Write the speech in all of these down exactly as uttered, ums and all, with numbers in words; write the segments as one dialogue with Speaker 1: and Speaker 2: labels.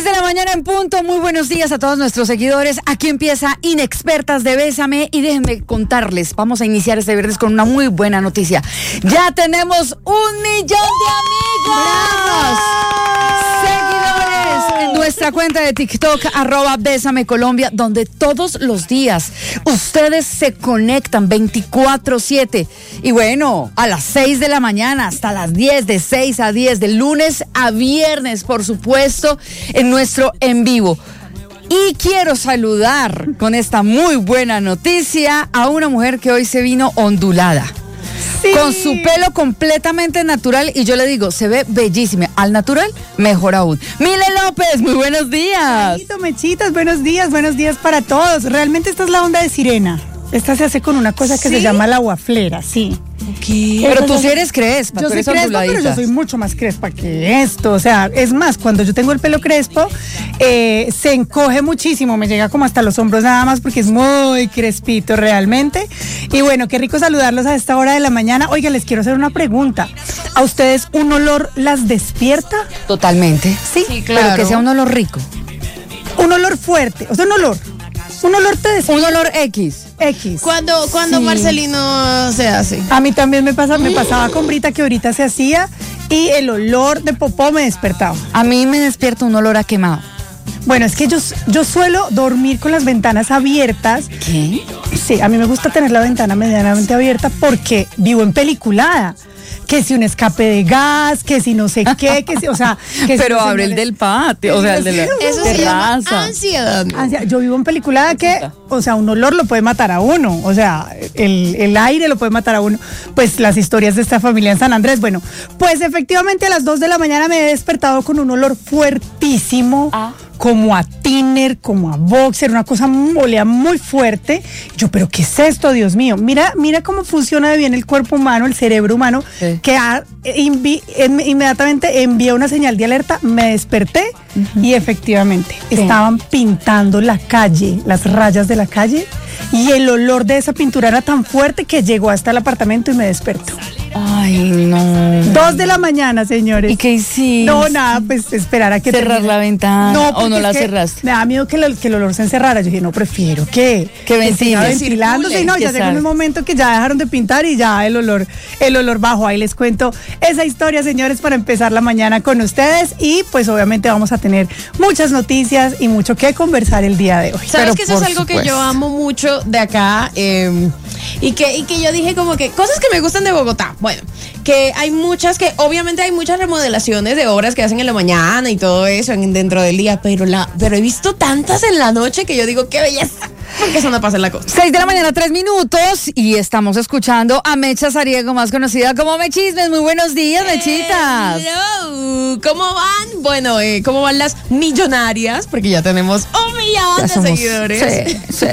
Speaker 1: de la mañana en punto, muy buenos días a todos nuestros seguidores. Aquí empieza Inexpertas de Bésame y déjenme contarles, vamos a iniciar este viernes con una muy buena noticia. Ya tenemos un millón de amigos. Seguidores en nuestra cuenta de TikTok, arroba Bésame Colombia, donde todos los días ustedes se conectan veinticuatro siete. Y bueno, a las seis de la mañana hasta las diez, de seis a diez, de lunes a viernes, por supuesto, en nuestro en vivo. Y quiero saludar con esta muy buena noticia a una mujer que hoy se vino ondulada. Sí. Con su pelo completamente natural, y yo le digo, se ve bellísima. Al natural, mejor aún. Mile López, muy buenos días.
Speaker 2: Mechito, mechitas, buenos días, buenos días para todos. Realmente esta es la onda de sirena. Esta se hace con una cosa que ¿Sí? se llama la guaflera, sí.
Speaker 1: Okay. Pero tú sí eres crespa,
Speaker 2: yo
Speaker 1: tú
Speaker 2: soy
Speaker 1: eres
Speaker 2: crespa, pero yo soy mucho más crespa que esto. O sea, es más, cuando yo tengo el pelo crespo, eh, se encoge muchísimo, me llega como hasta los hombros nada más porque es muy crespito realmente. Y bueno, qué rico saludarlos a esta hora de la mañana. Oiga, les quiero hacer una pregunta. ¿A ustedes un olor las despierta?
Speaker 1: Totalmente.
Speaker 2: Sí,
Speaker 1: sí, claro. Pero que sea un olor rico.
Speaker 2: Un olor fuerte, o sea, un olor. Un olor te despierta.
Speaker 1: Un olor X.
Speaker 2: X.
Speaker 3: Cuando, cuando sí. Marcelino se hace.
Speaker 2: A mí también me pasa, me pasaba con Brita que ahorita se hacía y el olor de popó me despertaba.
Speaker 1: A mí me despierta un olor a quemado.
Speaker 2: Bueno, es que yo, yo suelo dormir con las ventanas abiertas.
Speaker 1: ¿Qué?
Speaker 2: Sí, a mí me gusta tener la ventana medianamente abierta porque vivo en peliculada. Que si un escape de gas, que si no sé qué, que si, o sea... Que
Speaker 1: Pero
Speaker 2: si no
Speaker 1: abre el del patio, o sea, el de la
Speaker 3: Eso se llama ansiedad.
Speaker 2: Ansia, yo vivo en peliculada que, o sea, un olor lo puede matar a uno, o sea, el, el aire lo puede matar a uno. Pues las historias de esta familia en San Andrés, bueno, pues efectivamente a las dos de la mañana me he despertado con un olor fuertísimo, ah. como a thinner, como a boxer, una cosa olía muy fuerte. Yo, pero ¿qué es esto, Dios mío? Mira, mira cómo funciona de bien el cuerpo humano, el cerebro humano, sí. que ha, invi, en, inmediatamente envía una señal de alerta, me desperté uh-huh. y efectivamente sí. estaban pintando la calle, las rayas de la calle, y el olor de esa pintura era tan fuerte que llegó hasta el apartamento y me despertó.
Speaker 1: Ay, no.
Speaker 2: Dos de la mañana, señores.
Speaker 1: ¿Y qué hiciste?
Speaker 2: No, nada, pues esperar a que
Speaker 1: cerrar
Speaker 2: termine.
Speaker 1: la ventana. No, ¿o no la cerraste?
Speaker 2: Me da miedo que, lo, que el olor se encerrara. Yo dije, no, prefiero que
Speaker 1: que ventile,
Speaker 2: ventilándose. No, ya llegó un momento que ya dejaron de pintar y ya el olor, el olor bajó. Ahí les cuento esa historia, señores, para empezar la mañana con ustedes. Y pues obviamente vamos a tener muchas noticias y mucho que conversar el día de hoy.
Speaker 3: ¿Sabes Pero que eso es algo supuesto. que yo amo mucho de acá? Eh, y, que, y que yo dije como que cosas que me gustan de Bogotá. Bueno, que hay muchas que, obviamente hay muchas remodelaciones de obras que hacen en la mañana y todo eso en, dentro del día, pero la, pero he visto tantas en la noche que yo digo, qué belleza, porque eso no pasa en la costa.
Speaker 1: Seis de la mañana, tres minutos, y estamos escuchando a Mecha Sariego, más conocida como Mechismes. Muy buenos días, Mechitas.
Speaker 3: Hello. ¿Cómo van? Bueno, eh, ¿cómo van las millonarias? Porque ya tenemos un millón
Speaker 1: ya
Speaker 3: de
Speaker 1: somos,
Speaker 3: seguidores.
Speaker 1: Sí, sí.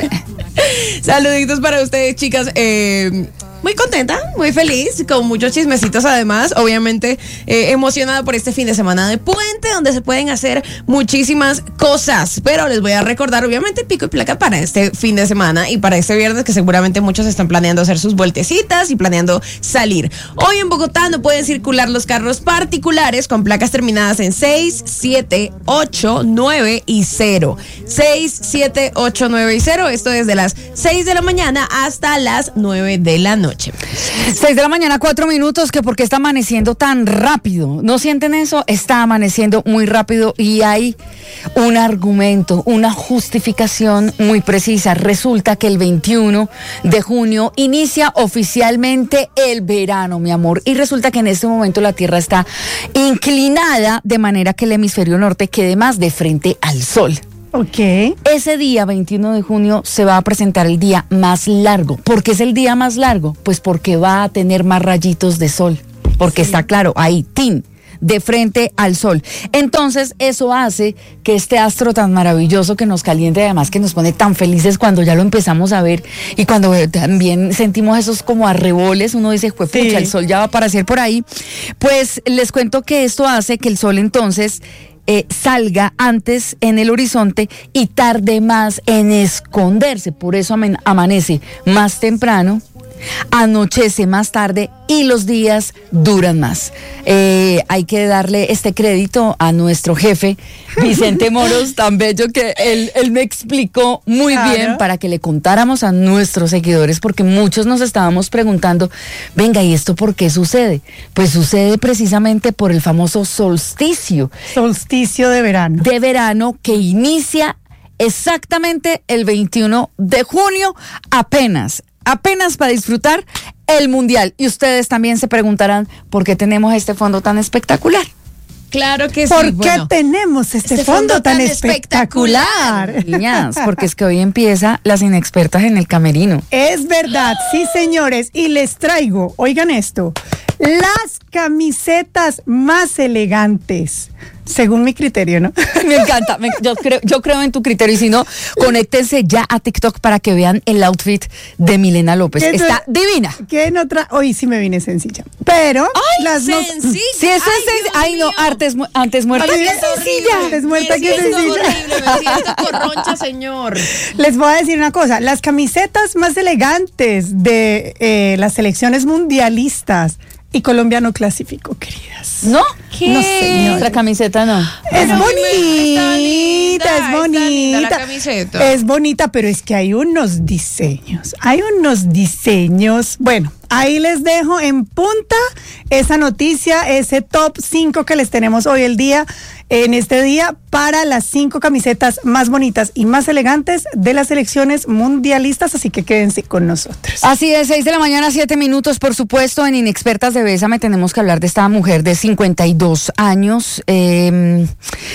Speaker 3: Saluditos para ustedes, chicas. Eh, Muy contenta, muy feliz, con muchos chismecitos además, obviamente eh, emocionada por este fin de semana de puente, donde se pueden hacer muchísimas cosas, pero les voy a recordar obviamente pico y placa para este fin de semana y para este viernes, que seguramente muchos están planeando hacer sus vueltecitas y planeando salir. Hoy en Bogotá no pueden circular los carros particulares con placas terminadas en seis, siete, ocho, nueve y cero. seis, siete, ocho, nueve y cero, esto desde las seis de la mañana hasta las nueve de la noche.
Speaker 1: seis de la mañana, cuatro minutos, que porque está amaneciendo tan rápido. ¿No sienten eso? Está amaneciendo muy rápido y hay un argumento, una justificación muy precisa. Resulta que el veintiuno de junio inicia oficialmente el verano, mi amor. Y resulta que en este momento la Tierra está inclinada de manera que el hemisferio norte quede más de frente al sol.
Speaker 2: Ok.
Speaker 1: Ese día, veintiuno de junio, se va a presentar el día más largo. ¿Por qué es el día más largo? Pues porque va a tener más rayitos de sol. Porque sí. está claro, ahí, tin, de frente al sol. Entonces, eso hace que este astro tan maravilloso que nos calienta y además que nos pone tan felices cuando ya lo empezamos a ver y cuando también sentimos esos como arreboles, uno dice, juepucha, sí. el sol ya va a aparecer por ahí. Pues les cuento que esto hace que el sol entonces eh, salga antes en el horizonte y tarde más en esconderse. Por eso amen- amanece más temprano anochece más tarde y los días duran más. Eh, hay que darle este crédito a nuestro jefe, Vicente Moros, tan bello que él, él me explicó muy
Speaker 2: Claro.
Speaker 1: bien para que le contáramos a nuestros seguidores, porque muchos nos estábamos preguntando, venga, ¿y esto por qué sucede? Pues sucede precisamente por el famoso solsticio
Speaker 2: Solsticio de verano.
Speaker 1: de verano que inicia exactamente el veintiuno de junio, apenas, apenas para disfrutar el Mundial. Y ustedes también se preguntarán por qué tenemos este fondo tan espectacular.
Speaker 3: Claro que sí.
Speaker 2: ¿Por qué
Speaker 3: bueno.
Speaker 2: tenemos este,
Speaker 3: Este
Speaker 2: fondo,
Speaker 3: fondo
Speaker 2: tan,
Speaker 3: tan
Speaker 2: espectacular?
Speaker 1: Niñas, porque es que hoy empieza las inexpertas en el camerino.
Speaker 2: Es verdad, sí, señores. Y les traigo, oigan esto, las camisetas más elegantes, según mi criterio, ¿no?
Speaker 1: Me encanta, me- yo, creo, yo creo en tu criterio y si no, conéctense ya a TikTok para que vean el outfit de Milena López.
Speaker 2: ¿Qué no-
Speaker 1: Está divina.
Speaker 2: Que en otra, hoy sí me vine sencilla. Pero
Speaker 3: ¡Ay,
Speaker 2: las no-
Speaker 3: sencilla!
Speaker 1: Sí, eso
Speaker 3: Ay,
Speaker 1: es sen-
Speaker 3: Dios
Speaker 1: Ay, no,
Speaker 3: mío.
Speaker 1: artes, mu- antes muerta
Speaker 2: Ay,
Speaker 1: que
Speaker 2: es
Speaker 1: sencilla.
Speaker 2: horrible. Es muerta
Speaker 3: Me
Speaker 2: que
Speaker 3: siento
Speaker 2: sencilla.
Speaker 3: horrible, me siento corroncha, señor.
Speaker 2: les voy a decir una cosa, las camisetas más elegantes de eh, las selecciones mundialistas y Colombia no clasificó, queridas.
Speaker 1: ¿No?
Speaker 3: ¿Qué?
Speaker 2: No, señor.
Speaker 1: Nuestra camiseta no.
Speaker 2: Es
Speaker 3: Pero
Speaker 2: bonita,
Speaker 3: está linda,
Speaker 2: es
Speaker 3: está
Speaker 2: bonita.
Speaker 3: linda la camiseta.
Speaker 2: Es bonita, pero es que hay unos diseños, hay unos diseños. Bueno, ahí les dejo en punta esa noticia, ese top cinco que les tenemos hoy el día, en este día, para las cinco camisetas más bonitas y más elegantes de las selecciones mundialistas, así que quédense con nosotros.
Speaker 1: Así es, seis de la mañana, siete minutos, por supuesto, en Inexpertas de Bésame tenemos que hablar de esta mujer de cincuenta y dos años, eh,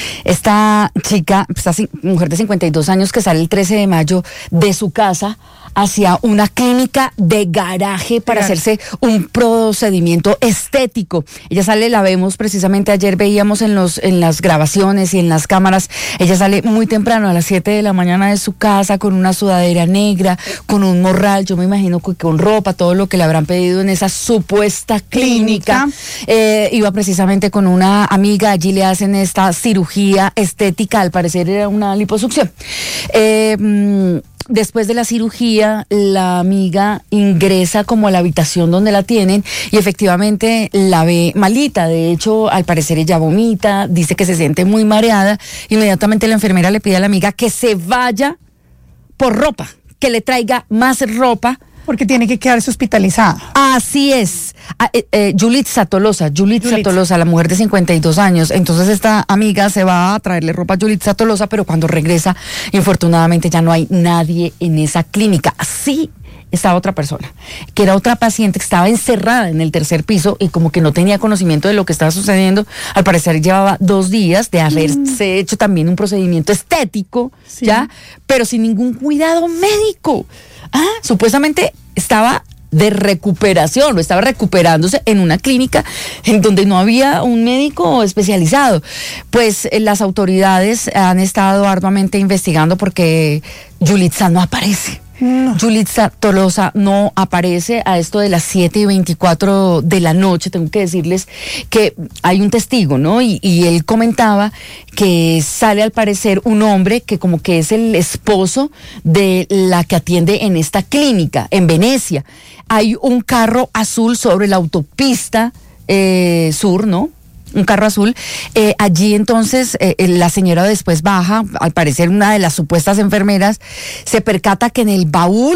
Speaker 1: esta chica, esta ci- mujer de cincuenta y dos años que sale el trece de mayo de su casa hacia una clínica de garaje para
Speaker 2: Garaje.
Speaker 1: hacerse un procedimiento estético. Ella sale, la vemos precisamente ayer, veíamos en los en las grabaciones y en las cámaras, ella sale muy temprano a las siete de la mañana de su casa con una sudadera negra, con un morral, yo me imagino que con ropa, todo lo que le habrán pedido en esa supuesta clínica.
Speaker 2: Clínica.
Speaker 1: Eh, iba precisamente con una amiga, allí le hacen esta cirugía estética, al parecer era una liposucción. Eh, mm, Después de la cirugía, la amiga ingresa como a la habitación donde la tienen y efectivamente la ve malita. De hecho, al parecer ella vomita, dice que se siente muy mareada. Inmediatamente la enfermera le pide a la amiga que se vaya por ropa, que le traiga más ropa.
Speaker 2: Porque tiene que quedarse hospitalizada.
Speaker 1: Así es. Ah, eh, eh, Yulitza Tolosa, Yulitza
Speaker 2: Yulitza.
Speaker 1: Tolosa, la mujer de cincuenta y dos años. Entonces esta amiga se va a traerle ropa a Yulitza Tolosa, pero cuando regresa, infortunadamente ya no hay nadie en esa clínica. Sí, estaba otra persona, que era otra paciente que estaba encerrada en el tercer piso y como que no tenía conocimiento de lo que estaba sucediendo. Al parecer llevaba dos días de haberse hecho también un procedimiento estético,
Speaker 2: Sí.
Speaker 1: ¿ya? Pero sin ningún cuidado médico. Ah, supuestamente estaba de recuperación, o estaba recuperándose en una clínica en donde no había un médico especializado. Pues eh, las autoridades han estado arduamente investigando porque Yulitza no aparece.
Speaker 2: No.
Speaker 1: Yulitza Tolosa no aparece a esto de las siete y veinticuatro de la noche. Tengo que decirles que hay un testigo, ¿no? Y, y él comentaba que sale al parecer un hombre que como que es el esposo de la que atiende en esta clínica, en Venecia. Hay un carro azul sobre la autopista eh, sur, ¿no? Un carro azul. Eh, allí entonces eh, la señora después baja, al parecer una de las supuestas enfermeras, se percata que en el baúl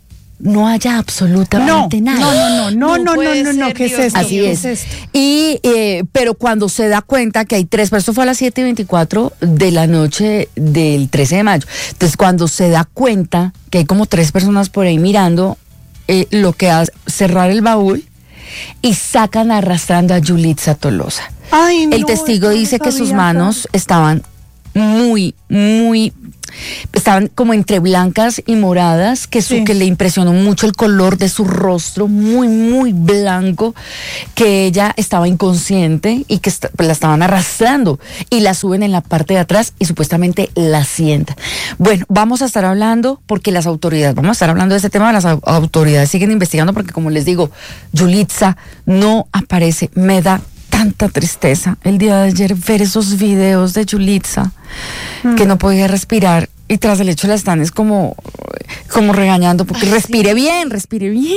Speaker 1: no haya
Speaker 2: No,
Speaker 1: absolutamente
Speaker 2: no,
Speaker 1: nada.
Speaker 2: no, no, no,
Speaker 3: No
Speaker 2: no, no,
Speaker 3: puede
Speaker 2: no, no,
Speaker 3: ser,
Speaker 2: ¿qué es
Speaker 3: Dios
Speaker 2: esto?
Speaker 1: Así
Speaker 2: ¿Qué
Speaker 1: es.
Speaker 2: esto?
Speaker 1: Y, eh, pero cuando se da cuenta que hay tres, pero esto fue a las siete y veinticuatro de la noche del trece de mayo. Entonces, cuando se da cuenta que hay como tres personas por ahí mirando, eh, lo que hace es cerrar el baúl y sacan arrastrando a Yulitza Tolosa.
Speaker 2: Ay, no,
Speaker 1: El testigo
Speaker 2: no
Speaker 1: dice que sus
Speaker 2: sabía,
Speaker 1: manos estaban muy, muy, estaban como entre blancas y moradas, que, su,
Speaker 2: Sí.
Speaker 1: que le impresionó mucho el color de su rostro, muy, muy blanco, que ella estaba inconsciente y que est- pues, la estaban arrastrando y la suben en la parte de atrás y supuestamente la sientan. Bueno, vamos a estar hablando porque las autoridades, vamos a estar hablando de este tema, las au- autoridades siguen investigando porque como les digo, Yulitza no aparece, me da tanta tristeza el día de ayer ver esos videos de Yulitza que no podía respirar y tras el hecho la están es como como regañando porque respire bien, respire bien.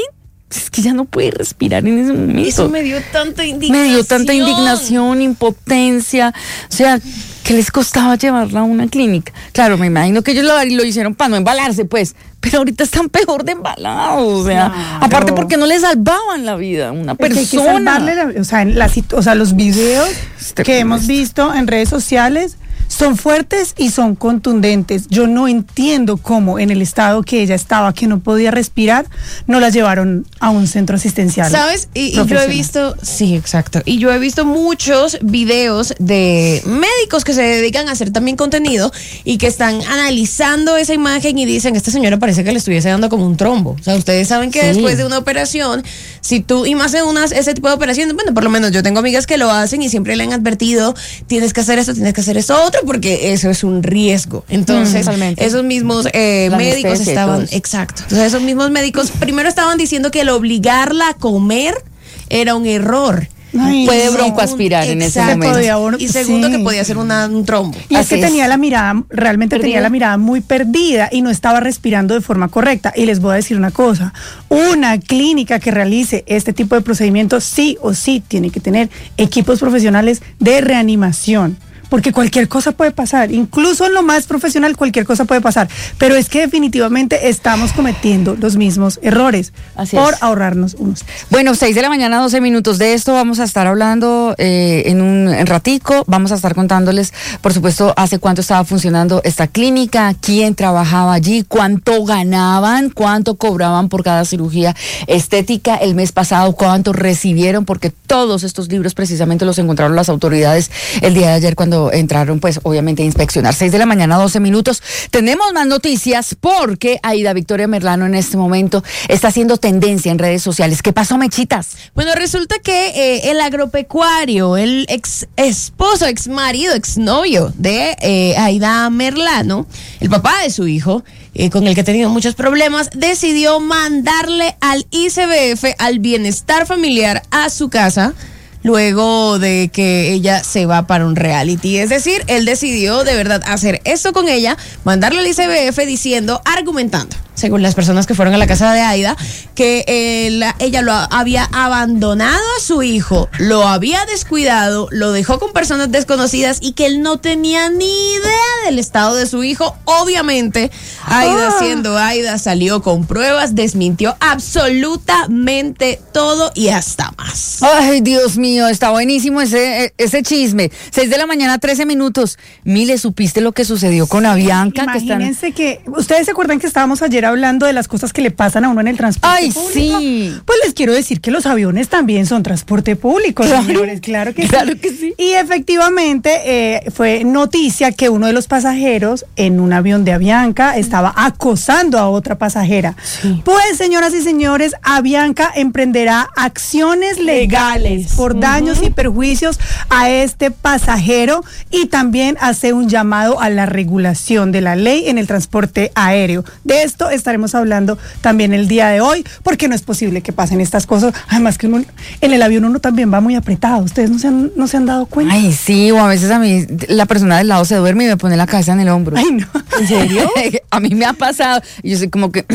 Speaker 1: es que ya no puede respirar en ese momento.
Speaker 3: Eso me dio tanta indignación.
Speaker 1: Me dio tanta indignación, impotencia. O sea, ¿qué les costaba llevarla a una clínica? Claro, me imagino que ellos lo, lo hicieron para no embalarse, pues. Pero ahorita están peor de embalados. O sea, claro. Aparte porque no le salvaban la vida a una persona.
Speaker 2: Es que hay que salvarle la, o, sea, en la, o sea, los videos este que hemos visto en redes sociales son fuertes y son contundentes. Yo no entiendo cómo en el estado que ella estaba, que no podía respirar, no la llevaron a un centro asistencial.
Speaker 3: ¿Sabes? Y, y yo he visto, sí, exacto. Y yo he visto muchos videos de médicos que se dedican a hacer también contenido y que están analizando esa imagen y dicen, esta señora parece que le estuviese dando como un trombo. O sea, ustedes saben que sí. Después de una operación, si tú, y más de unas, ese tipo de operaciones, bueno, por lo menos yo tengo amigas que lo hacen y siempre le han advertido, tienes que hacer esto, tienes que hacer eso otro, porque eso es un riesgo. Entonces, mm, esos mismos eh, médicos estaban, exacto. Entonces, esos mismos médicos primero estaban diciendo que el obligarla a comer era un error.
Speaker 1: Ay, puede broncoaspirar en ese momento.
Speaker 3: Podía, y segundo, sí. Que podía ser una, un trombo.
Speaker 2: Y es que es. tenía la mirada, realmente ¿Perdida? tenía la mirada muy perdida y no estaba respirando de forma correcta. Y les voy a decir una cosa, una clínica que realice este tipo de procedimientos sí o sí tiene que tener equipos profesionales de reanimación. Porque cualquier cosa puede pasar, incluso en lo más profesional cualquier cosa puede pasar, pero es que definitivamente estamos cometiendo los mismos errores. Así por es. ahorrarnos unos.
Speaker 1: Bueno, seis de la mañana, doce minutos. De esto vamos a estar hablando eh, en un en ratico, vamos a estar contándoles, por supuesto, hace cuánto estaba funcionando esta clínica, quién trabajaba allí, cuánto ganaban, cuánto cobraban por cada cirugía estética el mes pasado, cuánto recibieron, porque todos estos libros precisamente los encontraron las autoridades el día de ayer cuando entraron, pues, obviamente a inspeccionar. seis de la mañana, doce minutos. Tenemos más noticias porque Aida Victoria Merlano en este momento está haciendo tendencia en redes sociales. ¿Qué pasó, Mechitas?
Speaker 3: Bueno, resulta que eh, el agropecuario, el ex esposo, ex marido, ex novio de eh, Aida Merlano, el papá de su hijo, eh, con el que ha tenido muchos problemas, decidió mandarle al I C B F, al bienestar familiar, a su casa, luego de que ella se va para un reality. Es decir, él decidió de verdad hacer esto con ella, mandarle al I C B F diciendo, argumentando, según las personas que fueron a la casa de Aida, que eh, la, ella lo había abandonado a su hijo, lo había descuidado, lo dejó con personas desconocidas y que él no tenía ni idea del estado de su hijo. Obviamente, Aida, oh. siendo Aida, salió con pruebas, desmintió absolutamente todo y hasta más.
Speaker 1: Ay, Dios mío, está buenísimo ese, ese chisme. seis de la mañana, trece minutos. Mile, ¿supiste lo que sucedió con Avianca?
Speaker 2: Imagínense que, están... que, ¿ustedes se acuerdan que estábamos ayer hablando de las cosas que le pasan a uno en el transporte
Speaker 1: Ay,
Speaker 2: público?
Speaker 1: Sí.
Speaker 2: Pues les quiero decir que los aviones también son transporte público, claro, señores, claro que
Speaker 1: claro
Speaker 2: sí.
Speaker 1: que sí.
Speaker 2: Y efectivamente eh, fue noticia que uno de los pasajeros en un avión de Avianca estaba acosando a otra pasajera. Sí. Pues, señoras y señores, Avianca emprenderá acciones legales por daños uh-huh. y perjuicios a este pasajero y también hace un llamado a la regulación de la ley en el transporte aéreo. De esto estaremos hablando también el día de hoy, porque no es posible que pasen estas cosas. Además que uno, en el avión uno también va muy apretado. ¿Ustedes no se han, no se han dado cuenta?
Speaker 1: Ay, sí, o a veces a mí la persona del lado se duerme y me pone la cabeza en el hombro.
Speaker 2: Ay, no.
Speaker 1: ¿En serio? A mí me ha pasado. Y yo soy como que...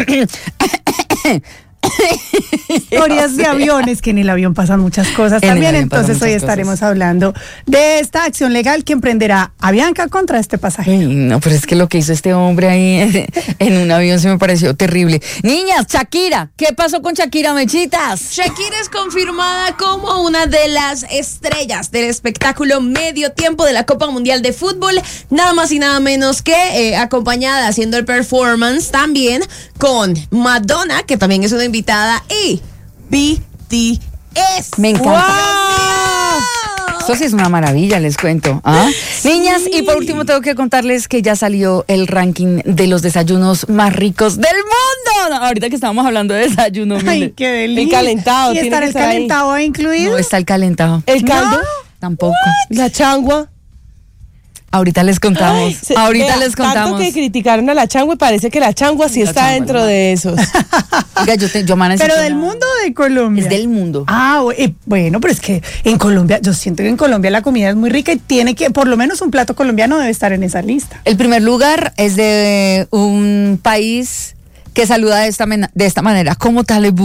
Speaker 2: Historias de aviones, que en el avión pasan muchas cosas en también. Entonces hoy estaremos cosas. hablando de esta acción legal que emprenderá Avianca contra este pasajero.
Speaker 1: Ay, no, pero es que lo que hizo este hombre ahí en un avión se me pareció terrible. Niñas, Shakira, ¿qué pasó con Shakira, Mechitas?
Speaker 3: Shakira es confirmada como una de las estrellas del espectáculo medio tiempo de la Copa Mundial de Fútbol, nada más y nada menos que eh, acompañada haciendo el performance también con Madonna, que también es una invitada, y B T S.
Speaker 1: Me encanta. ¡Wow! Eso sí es una maravilla, les cuento. ¿Ah? Sí. Niñas, y por último tengo que contarles que ya salió el ranking de los desayunos más ricos del mundo. Ahorita que estábamos hablando de desayuno.
Speaker 2: Ay,
Speaker 1: mire.
Speaker 2: qué delicia.
Speaker 3: El calentado.
Speaker 2: ¿Y estará el calentado ahí incluido?
Speaker 1: No, está el calentado.
Speaker 3: ¿El caldo?
Speaker 1: No. Tampoco.
Speaker 3: What? La changua.
Speaker 1: Ahorita les contamos. Ay, se, Ahorita vea, les contamos.
Speaker 3: Tanto que criticaron a la changua y parece que la changua sí la está changua, dentro no. de esos.
Speaker 1: Oiga, yo, te, yo
Speaker 2: Pero del mundo o de Colombia.
Speaker 1: Es del mundo.
Speaker 2: Ah, bueno, pero es que en Colombia, yo siento que en Colombia la comida es muy rica y tiene que, por lo menos un plato colombiano debe estar en esa lista.
Speaker 1: El primer lugar es de un país que saluda de esta, de esta manera, como Talebú.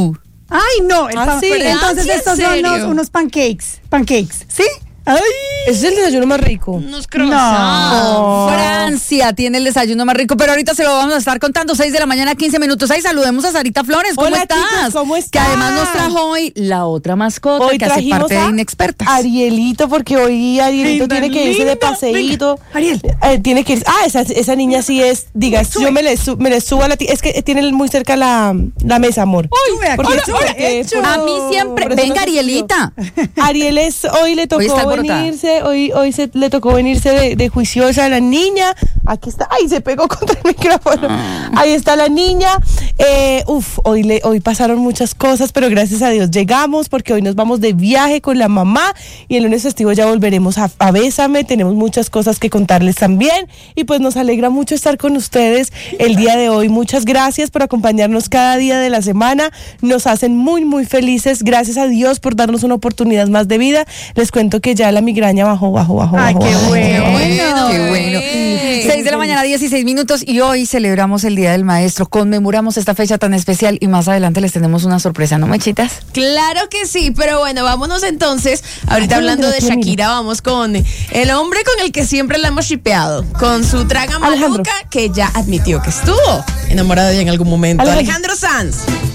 Speaker 2: Ay, no. El
Speaker 4: ¿Ah,
Speaker 2: pan-
Speaker 4: sí?
Speaker 2: Entonces
Speaker 3: Ah, ¿sí,
Speaker 2: estos
Speaker 3: en
Speaker 2: son unos,
Speaker 3: serio?
Speaker 2: unos pancakes. Pancakes, ¿sí? Ay.
Speaker 4: Ese es el desayuno más rico.
Speaker 3: Unos croissants.
Speaker 2: No.
Speaker 1: Francia tiene el desayuno más rico, pero ahorita se lo vamos a estar contando. seis de la mañana, quince minutos. Ahí saludemos a Sarita Flores. ¿Cómo
Speaker 4: Hola,
Speaker 1: estás?
Speaker 4: chicos, ¿cómo
Speaker 1: Que
Speaker 4: están?
Speaker 1: además nos trajo hoy la otra mascota
Speaker 4: Hoy
Speaker 1: que hace
Speaker 4: trajimos
Speaker 1: parte
Speaker 4: a
Speaker 1: de Inexpertas.
Speaker 4: Arielito, porque hoy Arielito
Speaker 2: Linda,
Speaker 4: tiene que irse de
Speaker 2: linda.
Speaker 4: paseíto.
Speaker 2: Venga, Ariel.
Speaker 4: Eh, tiene que irse. Ah, esa, esa niña sí es. Diga,
Speaker 2: Sube,
Speaker 4: yo me le, su- me le subo a la. ti- Es que tiene muy cerca la, la mesa, amor.
Speaker 2: Sube aquí,
Speaker 4: Porque-
Speaker 2: sube,
Speaker 4: porque-
Speaker 2: hecho.
Speaker 4: por-
Speaker 1: A mí siempre.
Speaker 4: por eso
Speaker 1: Venga,
Speaker 4: no se subió.
Speaker 1: Arielita.
Speaker 4: Ariel es, hoy le
Speaker 1: Hoy
Speaker 4: tocó
Speaker 1: está alborotada.
Speaker 4: venirse, hoy, hoy se, le tocó venirse de, de juiciosa a la niña. Aquí está, ay, se pegó contra el micrófono. Ahí está la niña. Eh, uf, hoy, le, hoy pasaron muchas cosas, pero gracias a Dios llegamos porque hoy nos vamos de viaje con la mamá y el lunes festivo ya volveremos a, a Bésame. Tenemos muchas cosas que contarles también y pues nos alegra mucho estar con ustedes el día de hoy. Muchas gracias por acompañarnos cada día de la semana. Nos hacen muy, muy felices. Gracias a Dios por darnos una oportunidad más de vida. Les cuento que ya la migraña bajó, bajó, bajó.
Speaker 2: Ay,
Speaker 4: bajó,
Speaker 2: qué
Speaker 4: bajó.
Speaker 2: bueno.
Speaker 1: Bueno, qué bueno. seis de la mañana, dieciséis minutos y hoy celebramos el Día del Maestro. Conmemoramos esta fecha tan especial y más adelante les tenemos una sorpresa, ¿no, Mechitas?
Speaker 3: Claro que sí, pero bueno, vámonos entonces. Ahorita
Speaker 4: Ay,
Speaker 3: hablando
Speaker 4: ¿dónde
Speaker 3: de
Speaker 4: lo tiene?
Speaker 3: Shakira, vamos con el hombre con el que siempre la hemos shipeado, con su traga
Speaker 4: Alejandro.
Speaker 3: maluca, que ya admitió que estuvo enamorado de ella en algún momento.
Speaker 4: Alejandro.
Speaker 3: Alejandro Sanz.